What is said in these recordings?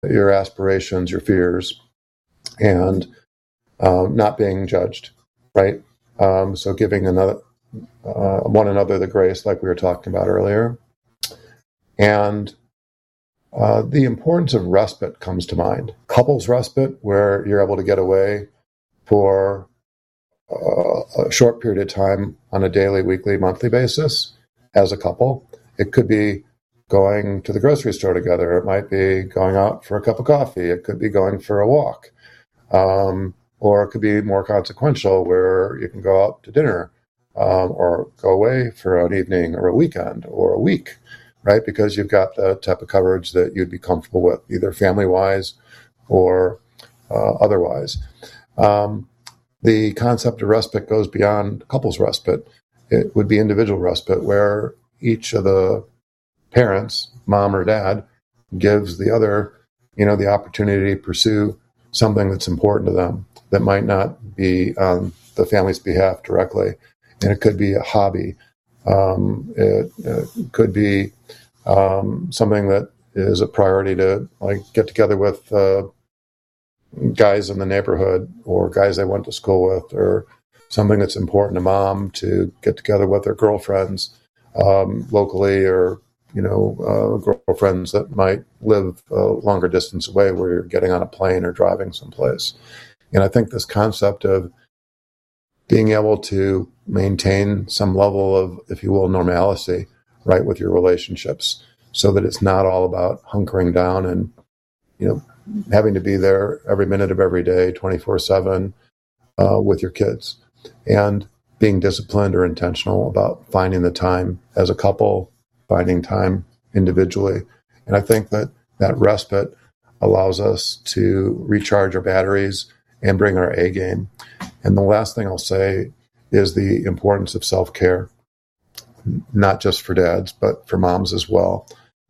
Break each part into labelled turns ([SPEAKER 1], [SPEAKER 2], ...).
[SPEAKER 1] your aspirations, your fears, and not being judged, right? So giving one another the grace, like we were talking about earlier. And the importance of respite comes to mind. Couples respite, where you're able to get away for a short period of time on a daily, weekly, monthly basis as a couple. It could be going to the grocery store together. It might be going out for a cup of coffee. It could be going for a walk. Or it could be more consequential, where you can go out to dinner or go away for an evening or a weekend or a week, right? Because you've got the type of coverage that you'd be comfortable with, either family-wise or otherwise. The concept of respite goes beyond couples respite. It would be individual respite, where each of the parents, mom or dad, gives the other, the opportunity to pursue something that's important to them that might not be on the family's behalf directly. And it could be a hobby. It could be something that is a priority to, like, get together with guys in the neighborhood or guys they went to school with, or something that's important to mom to get together with their girlfriends locally, or girlfriends that might live a longer distance away, where you're getting on a plane or driving someplace. And I think this concept of being able to maintain some level of, if you will, normalcy, right, with your relationships, so that it's not all about hunkering down and, having to be there every minute of every day, 24/7, with your kids, and being disciplined or intentional about finding the time as a couple, finding time individually. And I think that respite allows us to recharge our batteries and bring our A game. And the last thing I'll say is the importance of self-care, not just for dads, but for moms as well.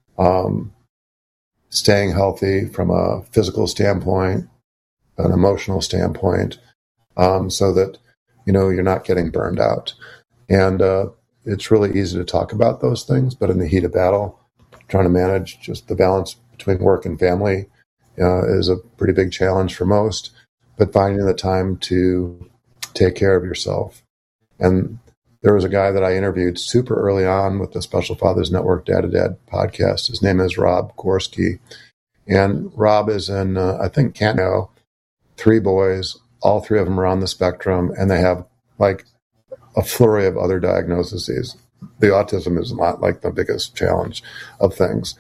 [SPEAKER 1] Staying healthy from a physical standpoint, an emotional standpoint, so that, you're not getting burned out. And it's really easy to talk about those things, but in the heat of battle, trying to manage just the balance between work and family is a pretty big challenge for most. But finding the time to take care of yourself. And there was a guy that I interviewed super early on with the Special Fathers Network Dad to Dad podcast. His name is Rob Gorski. And Rob is in, I think, Canada, 3 boys. All 3 of them are on the spectrum, and they have like a flurry of other diagnoses. The autism is not like the biggest challenge of things.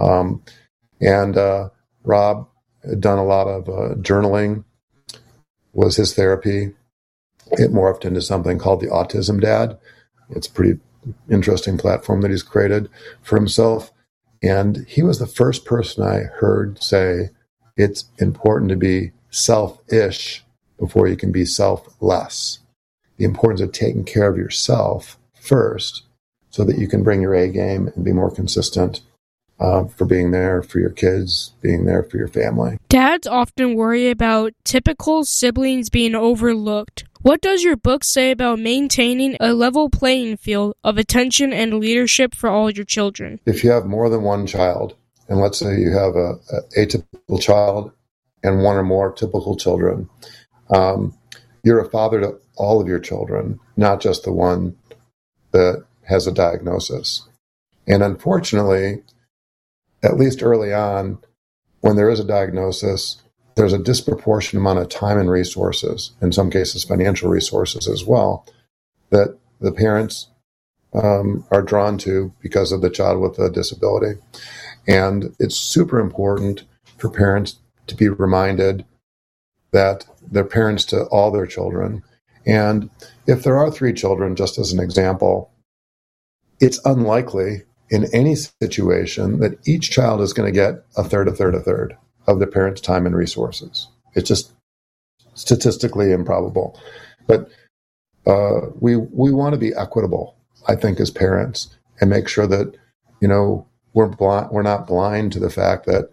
[SPEAKER 1] And Rob had done a lot of journaling, was his therapy. It morphed into something called the Autism Dad. It's a pretty interesting platform that he's created for himself. And he was the first person I heard say it's important to be selfish before you can be selfless. The importance of taking care of yourself first, so that you can bring your A game and be more consistent for being there for your kids, being there for your family.
[SPEAKER 2] Dads often worry about typical siblings being overlooked. What does your book say about maintaining a level playing field of attention and leadership for all your children?
[SPEAKER 1] If you have more than one child, and let's say you have a atypical child and one or more typical children, you're a father to all of your children, not just the one that has a diagnosis. And unfortunately, at least early on, when there is a diagnosis, there's a disproportionate amount of time and resources, in some cases financial resources as well, that the parents are drawn to because of the child with a disability. And it's super important for parents to be reminded that they're parents to all their children. And if there are 3 children, just as an example, it's unlikely in any situation that each child is going to get a third of the parent's time and resources. It's just statistically improbable. But we want to be equitable, I think, as parents, and make sure that, we're not blind to the fact that,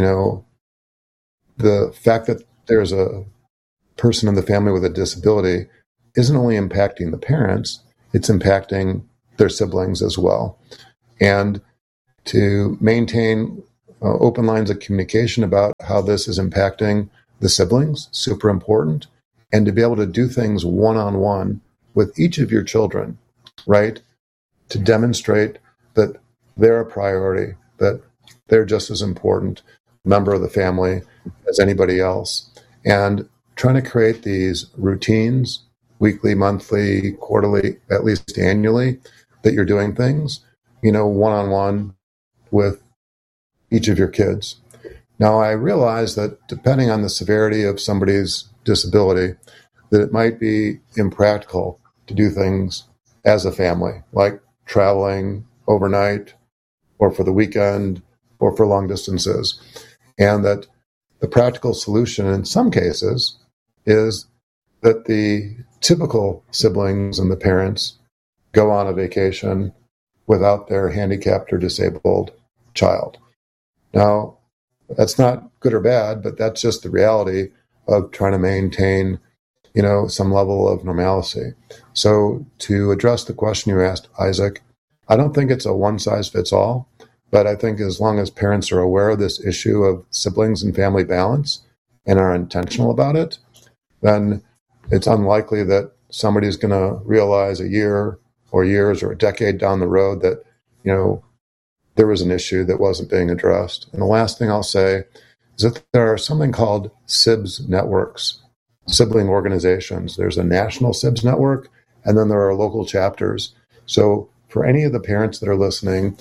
[SPEAKER 1] the fact that there's a person in the family with a disability isn't only impacting the parents, it's impacting their siblings as well. And to maintain open lines of communication about how this is impacting the siblings, super important, and to be able to do things one-on-one with each of your children, right, to demonstrate that they're a priority, that they're just as important member of the family as anybody else, and trying to create these routines, weekly, monthly, quarterly, at least annually, that you're doing things, one-on-one with each of your kids. Now, I realize that depending on the severity of somebody's disability, that it might be impractical to do things as a family, like traveling overnight or for the weekend or for long distances. And that the practical solution in some cases is that the typical siblings and the parents go on a vacation without their handicapped or disabled child. Now, that's not good or bad, but that's just the reality of trying to maintain, some level of normalcy. So to address the question you asked, Isaac, I don't think it's a one-size-fits-all, but I think as long as parents are aware of this issue of siblings and family balance and are intentional about it, then it's unlikely that somebody's going to realize a year or years or a decade down the road that, there was an issue that wasn't being addressed. And the last thing I'll say is that there are something called SIBS networks, sibling organizations. There's a national SIBS network, and then there are local chapters. So for any of the parents that are listening,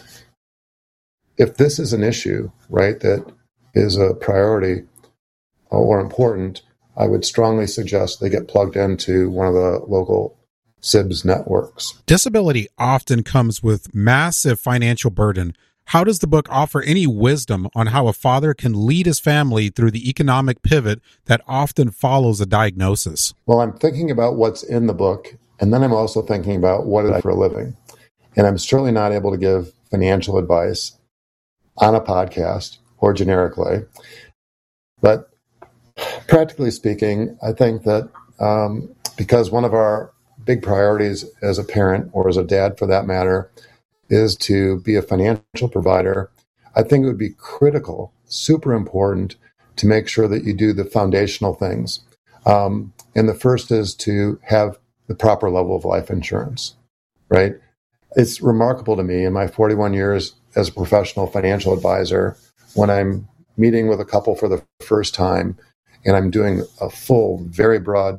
[SPEAKER 1] if this is an issue, right, that is a priority or important, I would strongly suggest they get plugged into one of the local SIBS networks.
[SPEAKER 3] Disability often comes with massive financial burden. How does the book offer any wisdom on how a father can lead his family through the economic pivot that often follows a diagnosis?
[SPEAKER 1] Well, I'm thinking about what's in the book, and then I'm also thinking about what I do for a living. And I'm certainly not able to give financial advice on a podcast or generically. But practically speaking, I think that because one of our big priorities as a parent, or as a dad for that matter, is to be a financial provider, I think it would be critical, super important, to make sure that you do the foundational things. And the first is to have the proper level of life insurance, right? It's remarkable to me in my 41 years as a professional financial advisor, when I'm meeting with a couple for the first time and I'm doing a full, very broad,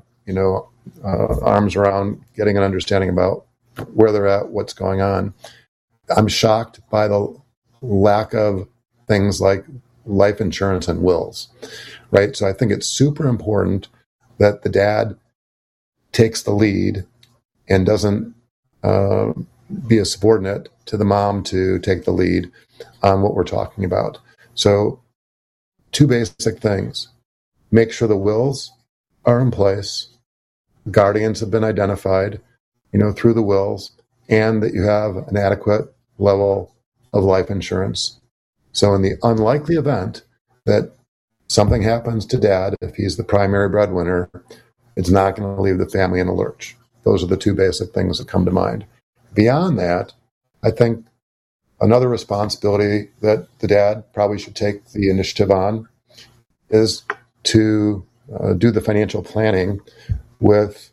[SPEAKER 1] arms around getting an understanding about where they're at, what's going on. I'm shocked by the lack of things like life insurance and wills, right? So I think it's super important that the dad takes the lead and doesn't be a subordinate to the mom to take the lead on what we're talking about. So 2 basic things. Make sure the wills are in place, guardians have been identified, through the wills, and that you have an adequate level of life insurance. So in the unlikely event that something happens to dad, if he's the primary breadwinner, it's not going to leave the family in a lurch. Those are the 2 basic things that come to mind. Beyond that, I think another responsibility that the dad probably should take the initiative on is to do the financial planning with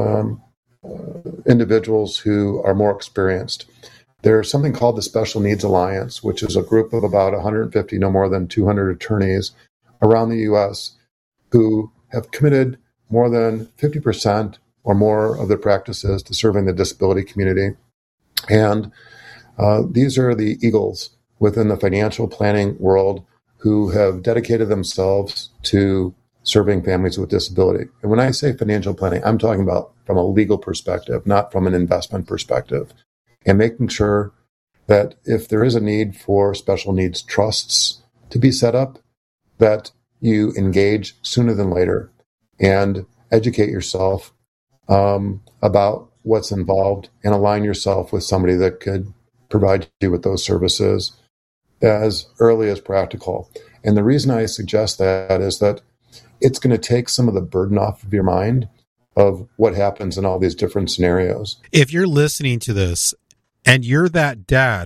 [SPEAKER 1] individuals who are more experienced. There's something called the Special Needs Alliance, which is a group of about 150, no more than 200 attorneys around the U.S. who have committed more than 50% or more of their practices to serving the disability community. And these are the eagles within the financial planning world who have dedicated themselves to serving families with disability. And when I say financial planning, I'm talking about from a legal perspective, not from an investment perspective, and making sure that if there is a need for special needs trusts to be set up, that you engage sooner than later and educate yourself about what's involved and align yourself with somebody that could provide you with those services as early as practical. And the reason I suggest that is that it's going to take some of the burden off of your mind of what happens in all these different scenarios.
[SPEAKER 3] If you're listening to this and you're that dad